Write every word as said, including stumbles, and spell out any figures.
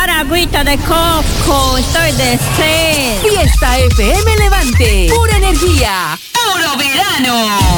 tomar agüita de coco, estoy de sed. Fiesta F M Levante, pura energía, puro verano.